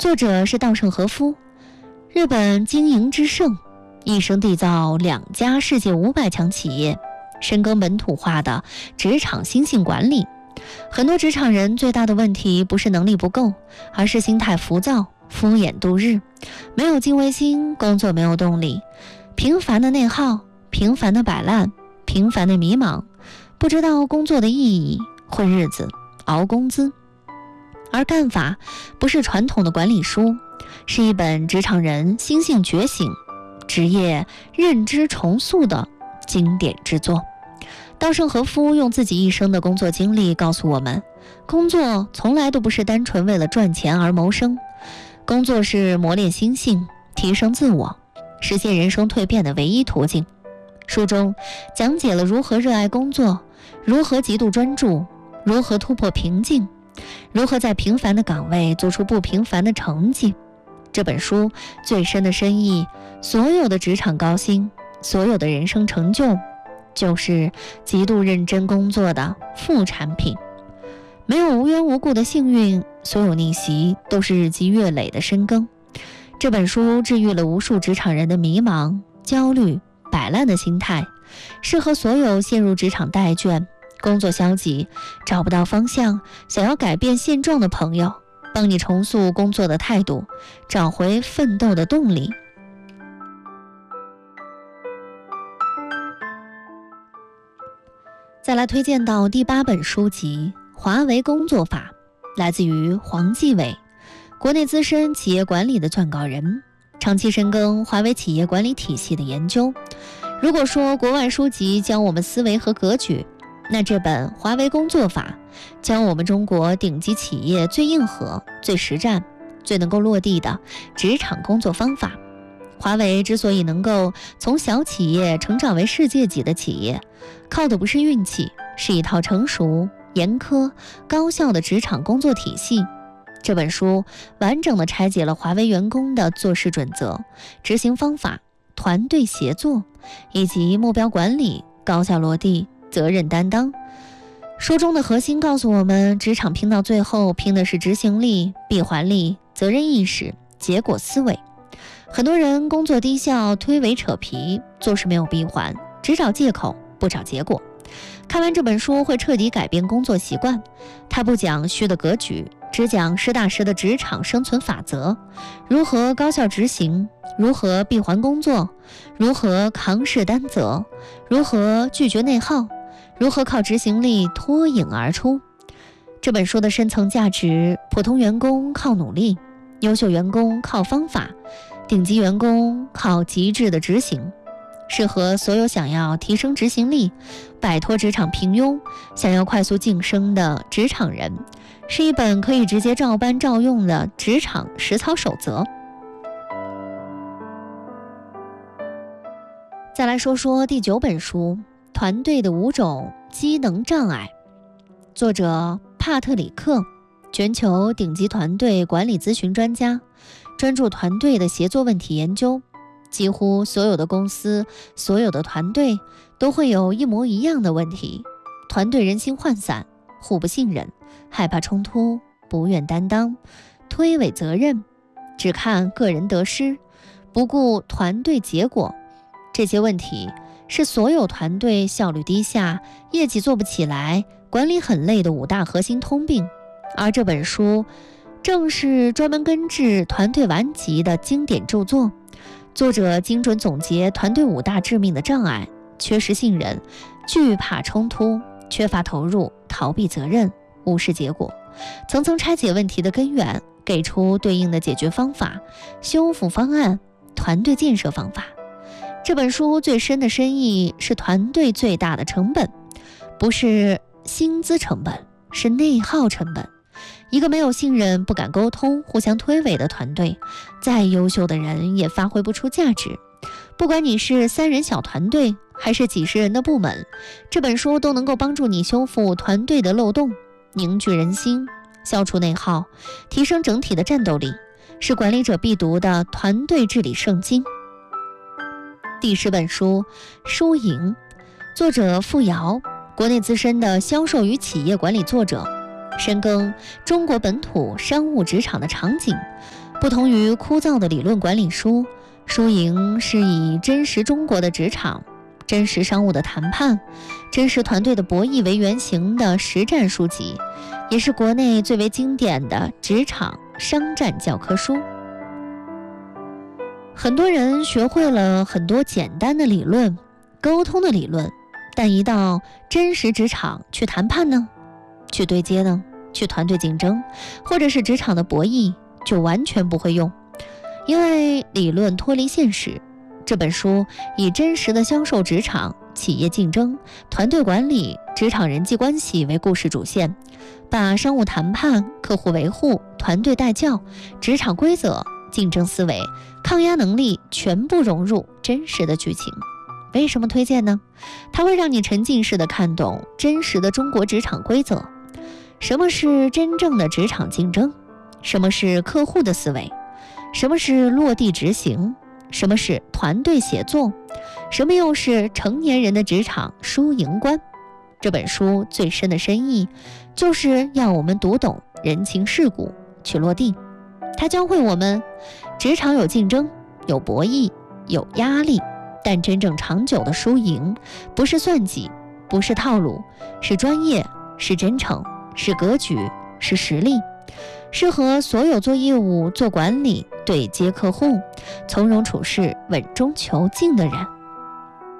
作者是稻盛和夫，日本经营之圣，一生缔造2家世界500强企业，深耕本土化的职场心性管理。很多职场人最大的问题不是能力不够，而是心态浮躁，敷衍度日，没有敬畏心，工作没有动力，频繁的内耗，频繁的摆烂，频繁的迷茫，不知道工作的意义，混日子，熬工资。而干法不是传统的管理书，是一本职场人心性觉醒、职业认知重塑的经典之作。稻盛和夫用自己一生的工作经历告诉我们，工作从来都不是单纯为了赚钱而谋生，工作是磨练心性、提升自我、实现人生蜕变的唯一途径。书中讲解了如何热爱工作，如何极度专注，如何突破瓶颈，如何在平凡的岗位做出不平凡的成绩。这本书最深的深意，所有的职场高薪，所有的人生成就，就是极度认真工作的副产品。没有无缘无故的幸运，所有逆袭都是日积月累的深耕。这本书治愈了无数职场人的迷茫、焦虑、摆烂的心态，适合所有陷入职场怠倦、工作消极、找不到方向、想要改变现状的朋友，帮你重塑工作的态度，找回奋斗的动力。再来推荐到第8本书籍《华为工作法》，来自于黄继伟，国内资深企业管理的撰稿人，长期深耕华为企业管理体系的研究。如果说国外书籍教我们思维和格局，那这本《华为工作法》教我们中国顶级企业最硬核、最实战、最能够落地的职场工作方法。华为之所以能够从小企业成长为世界级的企业，靠的不是运气，是一套成熟、严苛、高效的职场工作体系。这本书完整地拆解了华为员工的做事准则、执行方法、团队协作以及目标管理、高效落地、责任担当。书中的核心告诉我们，职场拼到最后拼的是执行力、闭环力、责任意识、结果思维。很多人工作低效、推诿扯皮，做事没有闭环，只找借口不找结果。看完这本书会彻底改变工作习惯。它不讲虚的格局，只讲实打实的职场生存法则，如何高效执行，如何闭环工作，如何扛事担责，如何拒绝内耗，如何靠执行力脱颖而出。这本书的深层价值，普通员工靠努力，优秀员工靠方法，顶级员工靠极致的执行，适合所有想要提升执行力、摆脱职场平庸、想要快速晋升的职场人，是一本可以直接照搬照用的职场实操守则。再来说说第9本书《团队的5种机能障碍》，作者帕特里克，全球顶级团队管理咨询专家，专注团队的协作问题研究。几乎所有的公司、所有的团队都会有一模一样的问题：团队人心涣散，互不信任，害怕冲突，不愿担当，推诿责任，只看个人得失，不顾团队结果。这些问题是所有团队效率低下、业绩做不起来、管理很累的5大核心通病。而这本书正是专门根治团队顽疾的经典著作。作者精准总结团队5大致命的障碍：缺失信任、惧怕冲突、缺乏投入、逃避责任、无视结果，层层拆解问题的根源，给出对应的解决方法、修复方案、团队建设方法。这本书最深的深意是，团队最大的成本不是薪资成本，是内耗成本。一个没有信任、不敢沟通、互相推诿的团队，再优秀的人也发挥不出价值。不管你是3人小团队，还是几十人的部门，这本书都能够帮助你修复团队的漏洞，凝聚人心，消除内耗，提升整体的战斗力，是管理者必读的团队治理圣经。第10本书《输赢》，作者付瑶，国内资深的销售与企业管理作者，深耕中国本土商务职场的场景， 不同于枯燥的理论管理书，输赢是以真实中国的职场、真实商务的谈判、真实团队的博弈为原型的实战书籍，也是国内最为经典的职场商战教科书。很多人学会了很多简单的理论、沟通的理论，但一到真实职场去谈判呢，去对接呢，去团队竞争，或者是职场的博弈，就完全不会用，因为理论脱离现实。这本书以真实的销售职场、企业竞争、团队管理、职场人际关系为故事主线，把商务谈判、客户维护、团队带教、职场规则、竞争思维、抗压能力全部融入真实的剧情。为什么推荐呢？它会让你沉浸式的看懂真实的中国职场规则。什么是真正的职场竞争？什么是客户的思维？什么是落地执行？什么是团队协作？什么又是成年人的职场输赢观？这本书最深的深意，就是要我们读懂人情世故，去落地。它教会我们，职场有竞争，有博弈，有压力，但真正长久的输赢，不是算计，不是套路，是专业，是真诚，是格局，是实力，适合所有做业务、做管理、对接客户、从容处事、稳中求进的人。